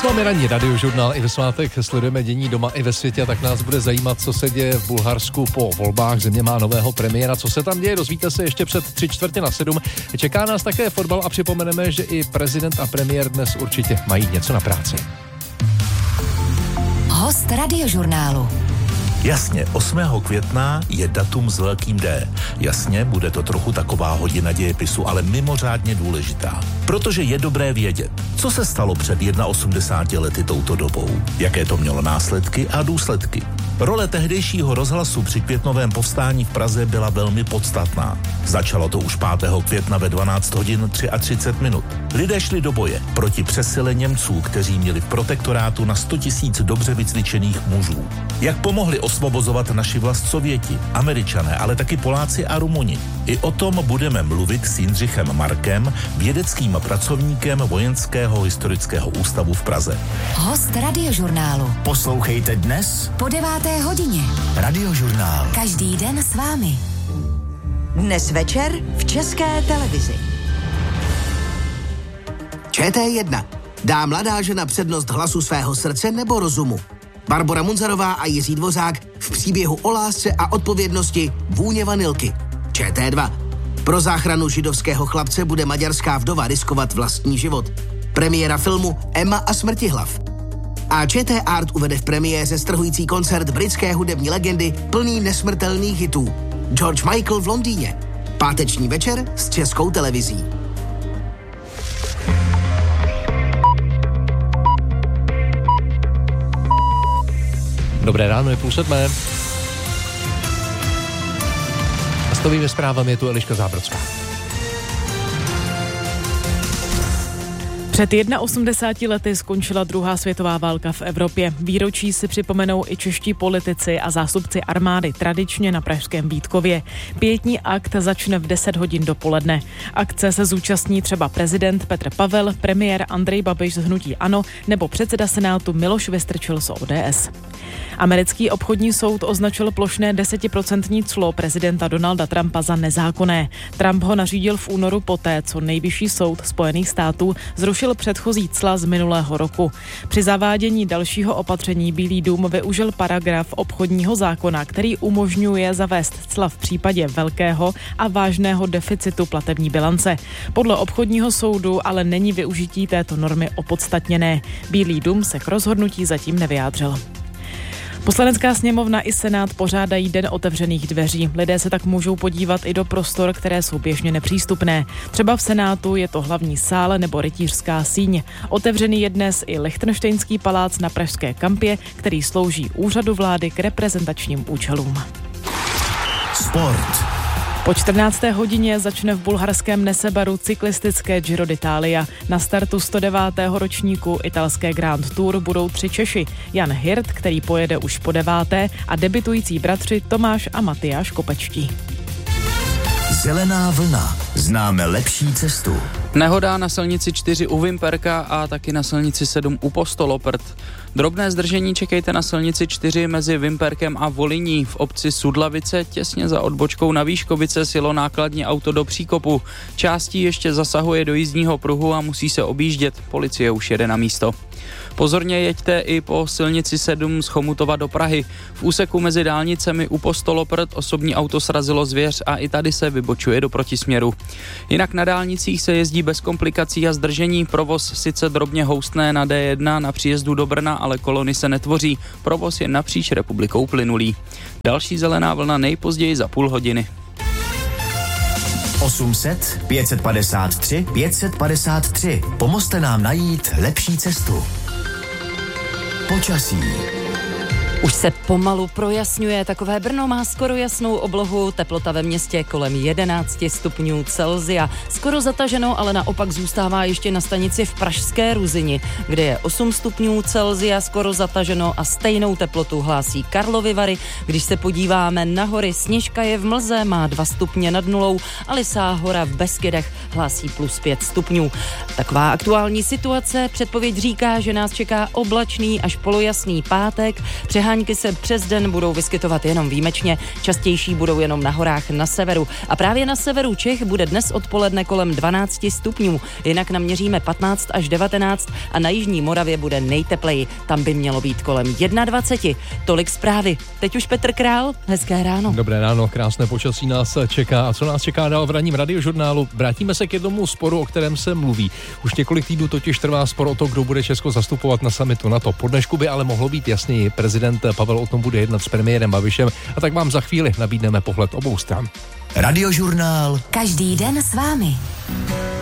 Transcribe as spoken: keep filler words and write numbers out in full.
S vámi ranní radiožurnál i ve svátek sledujeme dění doma i ve světě, tak nás bude zajímat, co se děje v Bulharsku po volbách. Země má nového premiéra, co se tam děje, dozvíte se ještě před tři čtvrtě na sedm. Čeká nás také fotbal a připomeneme, že i prezident a premiér dnes určitě mají něco na práci. Host radiožurnálu. Jasně, osmého května je datum s velkým D. Jasně, bude to trochu taková hodina dějepisu, ale mimořádně důležitá. Protože je dobré vědět, co se stalo před osmdesáti jednoho lety touto dobou, jaké to mělo následky a důsledky. Role tehdejšího rozhlasu při květnovém povstání v Praze byla velmi podstatná. Začalo to už pátého května ve dvanáct hodin třicet tři minut. Lidé šli do boje proti přesile Němců, kteří měli v protektorátu na sto tisíc dobře vycvičených mužů. Jak pomohli osvobozovat naši vlast Sověti, Američané, ale taky Poláci a Rumuni. I o tom budeme mluvit s Jindřichem Markem, vědeckým pracovníkem Vojenského historického ústavu v Praze. Host radiožurnálu. Poslouchejte dnes po deváté hodině. Radiožurnál. Každý den s vámi. Dnes večer v České televizi. Č T jedna. Dá mladá žena přednost hlasu svého srdce nebo rozumu? Barbora Munzarová a Jiří Dvořák v příběhu o lásce a odpovědnosti Vůně vanilky. Č T dva. Pro záchranu židovského chlapce bude maďarská vdova riskovat vlastní život. Premiéra filmu Emma a smrtihlav. A Č T Art uvede v premiéře strhující koncert britské hudební legendy plný nesmrtelných hitů. George Michael v Londýně. Páteční večer s Českou televizí. Dobré ráno, je půl sedmé. A s novými zprávami je tu Eliška Zábrodská. Před osmdesáti jednoho lety skončila druhá světová válka v Evropě. Výročí si připomenou i čeští politici a zástupci armády tradičně na pražském Vítkově. Pietní akt začne v deset hodin dopoledne. Akce se zúčastní třeba prezident Petr Pavel, premiér Andrej Babiš z hnutí ANO nebo předseda Senátu Miloš Vystrčil z O D S. Americký obchodní soud označil plošné desetiprocentní clo prezidenta Donalda Trumpa za nezákonné. Trump ho nařídil v únoru poté, co nejvyšší soud Spojených států zrušil předchozí cla z minulého roku. Při zavádění dalšího opatření Bílý dům využil paragraf obchodního zákona, který umožňuje zavést cla v případě velkého a vážného deficitu platební bilance. Podle obchodního soudu ale není využití této normy opodstatněné. Bílý dům se k rozhodnutí zatím nevyjádřil. Poslanecká sněmovna i Senát pořádají den otevřených dveří. Lidé se tak můžou podívat i do prostor, které jsou běžně nepřístupné. Třeba v Senátu je to hlavní sál nebo rytířská síň. Otevřený je dnes i Lichtenštejnský palác na Pražské Kampě, který slouží úřadu vlády k reprezentačním účelům. Sport. Po čtrnácté hodině začne v bulharském Nesebaru cyklistické Giro d'Italia. Na startu sto devátého ročníku italské Grand Tour budou tři Češi. Jan Hirt, který pojede už po deváté, a debitující bratři Tomáš a Matyáš Kopečtí. Zelená vlna. Známe lepší cestu. Nehoda na silnici čtyři u Vimperka a taky na silnici sedm u Postoloprt. Drobné zdržení čekejte na silnici čtyři mezi Vimperkem a Voliní. V obci Sudlavice těsně za odbočkou na Výškovice sjelo nákladní auto do příkopu. Částí ještě zasahuje do jízdního pruhu a musí se objíždět. Policie už jede na místo. Pozorně jeďte i po silnici sedm z Chomutova do Prahy. V úseku mezi dálnicemi u Postoloprt osobní auto srazilo zvěř a i tady se vybočuje do protisměru. Jinak na dálnicích se jezdí bez komplikací a zdržení. Provoz sice drobně houstne na D jedna na příjezdu do Brna, ale kolony se netvoří. Provoz je napříč republikou plynulý. Další zelená vlna nejpozději za půl hodiny. osm set, pět set padesát tři, pět set padesát tři. Pomozte nám najít lepší cestu. Počasí. Už se pomalu projasňuje, takové Brno má skoro jasnou oblohu, teplota ve městě kolem jedenáct stupňů Celsia. Skoro zataženo, ale naopak zůstává ještě na stanici v Pražské Ruzini, kde je osm stupňů Celsia, skoro zataženo a stejnou teplotu hlásí Karlovy Vary. Když se podíváme na hory, Sněžka je v Mlze, má dva stupně nad nulou a Lysá hora v Beskydech hlásí plus pět stupňů. Taková aktuální situace, předpověď říká, že nás čeká oblačný až polojasný pátek, přehání Přeháňky se přes den budou vyskytovat jenom výjimečně, častější budou jenom na horách na severu. A právě na severu Čech bude dnes odpoledne kolem dvanáct stupňů, jinak naměříme patnáct až devatenáct a na jižní Moravě bude nejtepleji. Tam by mělo být kolem dvacet jedna. Tolik zprávy. Teď už Petr Král, hezké ráno. Dobré ráno, krásné počasí nás čeká. A co nás čeká dál v ranním radiožurnálu? Vrátíme se k jednomu sporu, o kterém se mluví. Už několik týdnů totiž trvá spor o to, kdo bude Česko zastupovat na summitu NATO. Po dnešku by ale mohlo být jasněji. Prezident Pavel o tom bude jednat s premiérem Babišem a tak vám za chvíli nabídneme pohled obou stran. Radiožurnál. Každý den s vámi.